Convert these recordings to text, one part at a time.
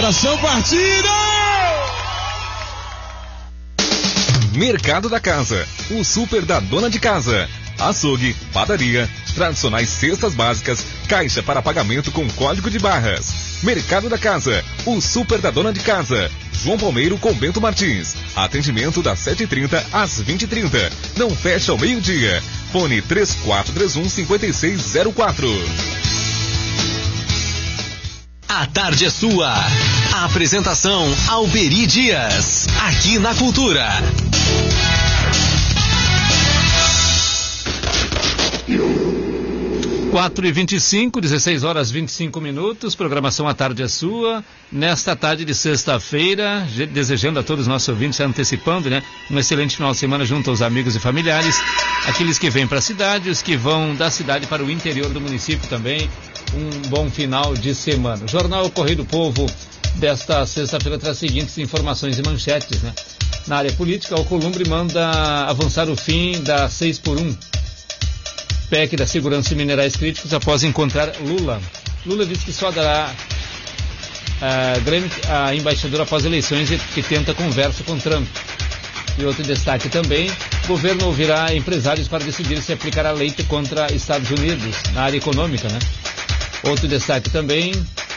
Coração partido! Mercado da Casa, o super da dona de casa. Açougue, padaria, tradicionais cestas básicas, caixa para pagamento com código de barras. Mercado da Casa, o super da dona de casa. João Palmeiro com Bento Martins. Atendimento das 7h30 às 20h30. Não fecha ao meio-dia. Fone 3431-5604. A tarde é sua. A apresentação Alberi Dias. Aqui na Cultura. 4h25, 16h25. Programação A Tarde é Sua. Nesta tarde de sexta-feira, desejando a todos os nossos ouvintes, antecipando, né? Um excelente final de semana junto aos amigos e familiares. Aqueles que vêm para a cidade, os que vão da cidade para o interior do município também. Um bom final de semana. O Jornal Correio do Povo desta sexta-feira traz as seguintes informações e manchetes, né? Na área política, o Alcolumbre manda avançar o fim da 6x1. PEC da segurança e minerais críticos após encontrar Lula. Lula disse que só dará a embaixadora após eleições e que tenta conversa com Trump. E outro destaque também, o governo ouvirá empresários para decidir se aplicará lei contra Estados Unidos na área econômica, né? Outro destaque também,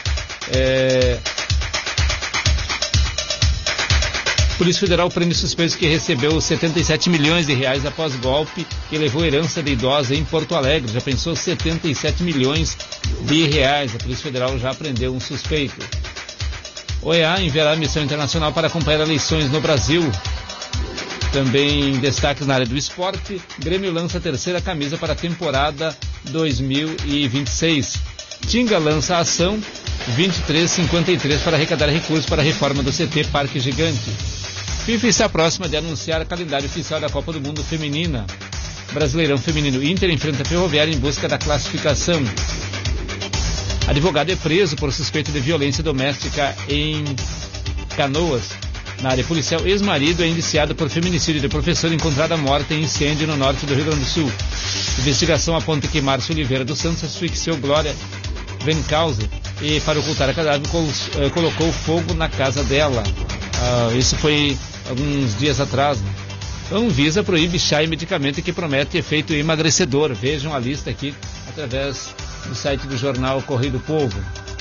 Polícia Federal prende suspeito que recebeu 77 milhões de reais após golpe e levou herança de idosa em Porto Alegre. Já pensou 77 milhões de reais. A Polícia Federal já prendeu um suspeito. OEA enviará missão internacional para acompanhar eleições no Brasil. Também destaques na área do esporte. Grêmio lança a terceira camisa para a temporada 2026. Tinga lança a ação 2353 para arrecadar recursos para a reforma do CT Parque Gigante. FIFA está próxima de anunciar o calendário oficial da Copa do Mundo Feminina. Brasileirão Feminino. Inter enfrenta a Ferroviária em busca da classificação. Advogado é preso por suspeito de violência doméstica em Canoas. Na área policial, ex-marido é indiciado por feminicídio de professora encontrada morta em incêndio no norte do Rio Grande do Sul. Investigação aponta que Márcio Oliveira dos Santos asfixiou Glória Vencauze e, para ocultar a cadáver, colocou fogo na casa dela. Isso foi alguns dias atrás, né? A Anvisa proíbe chá e medicamento que promete efeito emagrecedor. Vejam a lista aqui através do site do jornal Correio do Povo.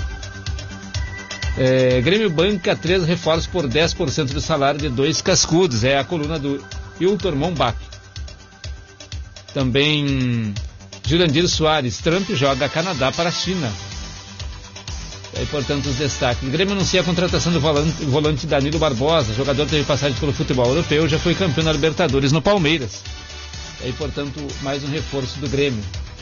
Grêmio banca 3 reforços por 10% do salário de 2 cascudos. É a coluna do Hilton Mombach. Também Jurandir Soares. Trump joga Canadá para a China. E, portanto, os destaques. O Grêmio anuncia a contratação do volante Danilo Barbosa. O jogador teve passagem pelo futebol europeu, já foi campeão da Libertadores no Palmeiras. E, portanto, mais um reforço do Grêmio.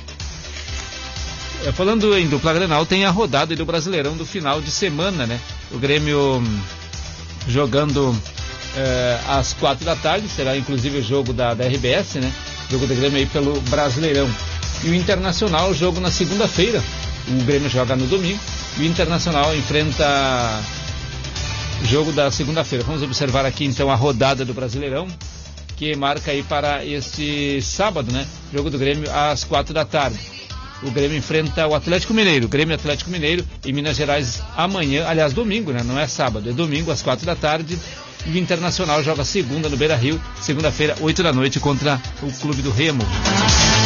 Falando em dupla Grenal, tem a rodada do Brasileirão do final de semana, né? O Grêmio jogando às 4 da tarde, será inclusive o jogo da RBS, né? O jogo do Grêmio aí pelo Brasileirão. E o Internacional, o jogo na segunda-feira. O Grêmio joga no domingo. E o Internacional enfrenta o jogo da segunda-feira. Vamos observar aqui então a rodada do Brasileirão, que marca aí para este sábado, né? Jogo do Grêmio às 4 da tarde. O Grêmio enfrenta o Atlético Mineiro. Grêmio Atlético Mineiro em Minas Gerais amanhã, aliás, domingo, né? Não é sábado, é domingo às 4 da tarde. E o Internacional joga segunda no Beira-Rio, segunda-feira, 8 da noite, contra o Clube do Remo.